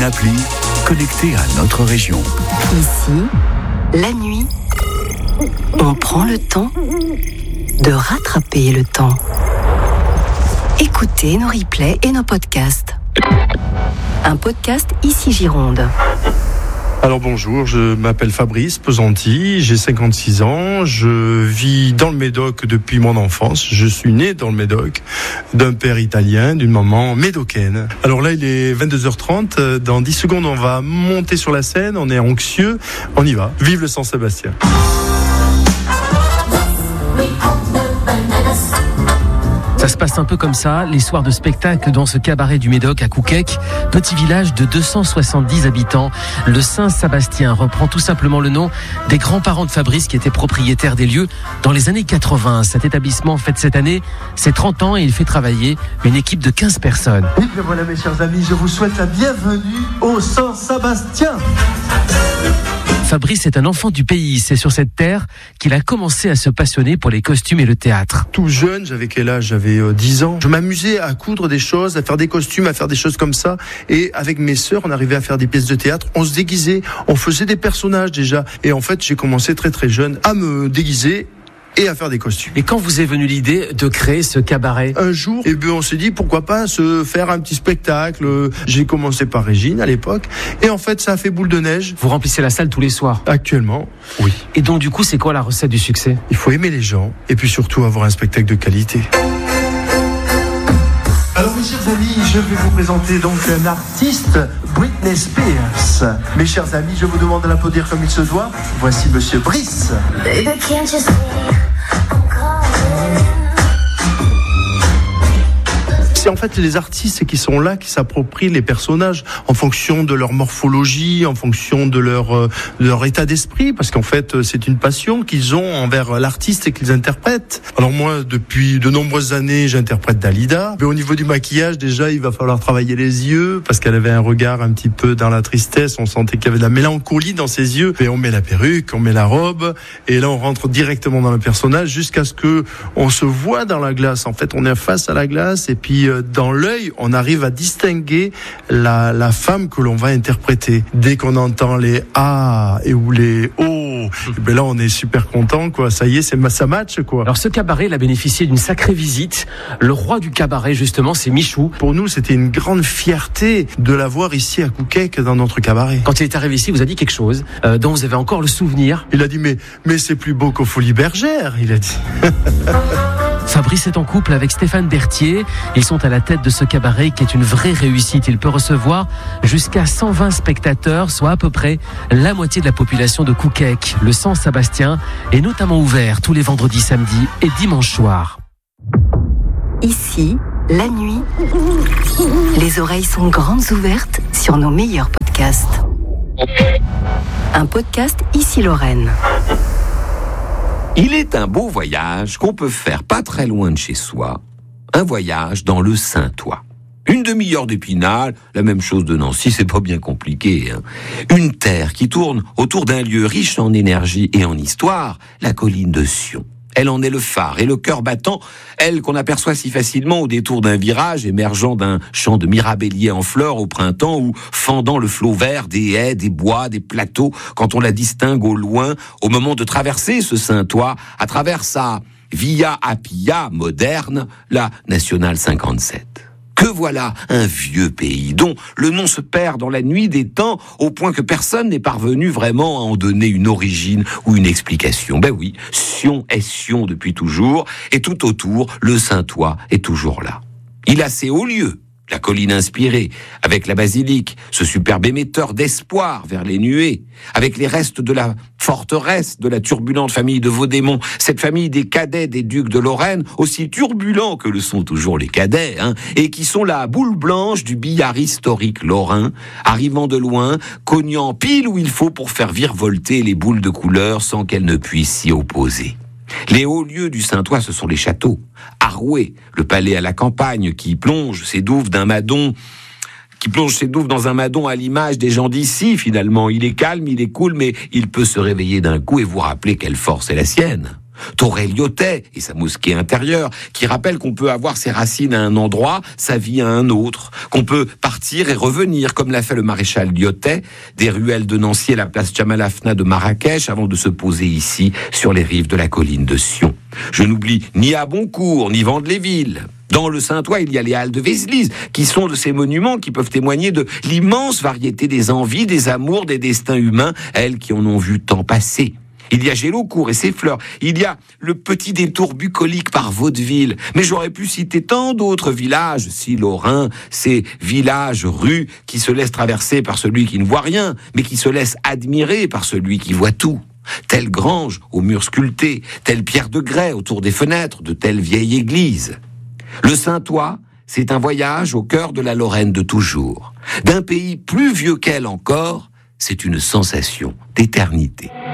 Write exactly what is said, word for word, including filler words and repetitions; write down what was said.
appli connectée à notre région. Ici, la nuit, on prend le temps de rattraper le temps. Écoutez nos replays et nos podcasts. Un podcast Ici Gironde. Alors bonjour, je m'appelle Fabrice Pesanti, j'ai cinquante-six ans, je vis dans le Médoc depuis mon enfance, je suis né dans le Médoc, d'un père italien, d'une maman médocaine. Alors là il est vingt-deux heures trente, dans dix secondes on va monter sur la scène, on est anxieux, on y va, vive le Saint-Sébastien. Ça se passe un peu comme ça, les soirs de spectacle dans ce cabaret du Médoc à Couquec, petit village de deux cent soixante-dix habitants. Le Saint-Sébastien reprend tout simplement le nom des grands-parents de Fabrice qui étaient propriétaires des lieux dans les années quatre-vingts. Cet établissement fête cette année ses trente ans et il fait travailler une équipe de quinze personnes. Et bien voilà mes chers amis, je vous souhaite la bienvenue au Saint-Sébastien. Fabrice est un enfant du pays. C'est sur cette terre qu'il a commencé à se passionner pour les costumes et le théâtre. Tout jeune, j'avais quel âge ? J'avais euh, dix ans. Je m'amusais à coudre des choses, à faire des costumes, à faire des choses comme ça. Et avec mes sœurs, on arrivait à faire des pièces de théâtre. On se déguisait, on faisait des personnages déjà. Et en fait, j'ai commencé très très jeune à me déguiser et à faire des costumes. Et quand vous est venue l'idée de créer ce cabaret ? Un jour, eh bien, on s'est dit pourquoi pas se faire un petit spectacle. J'ai commencé par Régine à l'époque, et en fait, ça a fait boule de neige. Vous remplissez la salle tous les soirs ? Actuellement, oui. Et donc, du coup, c'est quoi la recette du succès ? Il faut aimer les gens, et puis surtout avoir un spectacle de qualité. Alors mes chers amis, je vais vous présenter donc un artiste, Britney Spears. Mes chers amis, je vous demande de l'applaudir comme il se doit. Voici Monsieur Brice. Baby, can't you see I'm calling? C'est en fait les artistes qui sont là, qui s'approprient les personnages en fonction de leur morphologie, en fonction de leur, euh, de leur état d'esprit, parce qu'en fait c'est une passion qu'ils ont envers l'artiste et qu'ils interprètent. Alors moi, depuis de nombreuses années, j'interprète Dalida. Mais au niveau du maquillage, déjà, il va falloir travailler les yeux, parce qu'elle avait un regard un petit peu dans la tristesse, on sentait qu'il y avait de la mélancolie dans ses yeux. Et on met la perruque, on met la robe, et là on rentre directement dans le personnage jusqu'à ce que on se voit dans la glace. En fait, on est face à la glace, et puis dans l'œil, on arrive à distinguer la, la femme que l'on va interpréter. Dès qu'on entend les A et ou les O, et ben là on est super content, quoi. Ça y est, c'est ça match, quoi. Alors ce cabaret, il a bénéficié d'une sacrée visite. Le roi du cabaret, justement, c'est Michou. Pour nous, c'était une grande fierté de l'avoir ici à Couquec dans notre cabaret. Quand il est arrivé ici, il vous a dit quelque chose euh, dont vous avez encore le souvenir. Il a dit mais mais c'est plus beau qu'aux Folies Bergères, il a dit. Fabrice est en couple avec Stéphane Berthier. Ils sont à la tête de ce cabaret qui est une vraie réussite. Il peut recevoir jusqu'à cent vingt spectateurs, soit à peu près la moitié de la population de Couquec. Le Saint-Sébastien est notamment ouvert tous les vendredis, samedis et dimanches soirs. Ici, la nuit, les oreilles sont grandes ouvertes sur nos meilleurs podcasts. Un podcast Ici Lorraine. Il est un beau voyage qu'on peut faire pas très loin de chez soi, un voyage dans le Saintois. Une demi-heure d'Épinal, la même chose de Nancy, c'est pas bien compliqué. Hein. Une terre qui tourne autour d'un lieu riche en énergie et en histoire, la colline de Sion. Elle en est le phare et le cœur battant, elle qu'on aperçoit si facilement au détour d'un virage émergeant d'un champ de mirabelliers en fleurs au printemps ou fendant le flot vert des haies, des bois, des plateaux, quand on la distingue au loin au moment de traverser ce Saintois à travers sa Via Appia moderne, la Nationale cinquante-sept. Que voilà un vieux pays dont le nom se perd dans la nuit des temps au point que personne n'est parvenu vraiment à en donner une origine ou une explication. Ben oui, Sion est Sion depuis toujours et tout autour, le Saintois est toujours là. Il a ses hauts lieux, la colline inspirée, avec la basilique, ce superbe émetteur d'espoir vers les nuées, avec les restes de la forteresse de la turbulente famille de Vaudémont, cette famille des cadets des ducs de Lorraine, aussi turbulents que le sont toujours les cadets, hein, et qui sont la boule blanche du billard historique lorrain, arrivant de loin, cognant pile où il faut pour faire virevolter les boules de couleur sans qu'elles ne puissent s'y opposer. Les hauts lieux du Saintois, ce sont les châteaux. Arouet, le palais à la campagne, qui plonge ses douves d'un madon, qui plonge ses douves dans un madon à l'image des gens d'ici, finalement. Il est calme, il est cool, mais il peut se réveiller d'un coup et vous rappeler quelle force est la sienne. Torrey-Lyotet et sa mosquée intérieure, qui rappelle qu'on peut avoir ses racines à un endroit, sa vie à un autre, qu'on peut partir et revenir, comme l'a fait le maréchal Lyotet, des ruelles de Nancy et la place Jamal Afna de Marrakech, avant de se poser ici, sur les rives de la colline de Sion. Je n'oublie ni Aboncourt, ni Vandeléville. Dans le Saintois, il y a les Halles de Vézelise, qui sont de ces monuments qui peuvent témoigner de l'immense variété des envies, des amours, des destins humains, elles qui en ont vu tant passer. Il y a Gélocourt et ses fleurs. Il y a le petit détour bucolique par Vaudeville. Mais j'aurais pu citer tant d'autres villages, si lorrains, ces villages, rues, qui se laissent traverser par celui qui ne voit rien, mais qui se laissent admirer par celui qui voit tout. Telle grange aux murs sculptés, telle pierre de grès autour des fenêtres de telle vieille église. Le Saintois, c'est un voyage au cœur de la Lorraine de toujours. D'un pays plus vieux qu'elle encore, c'est une sensation d'éternité.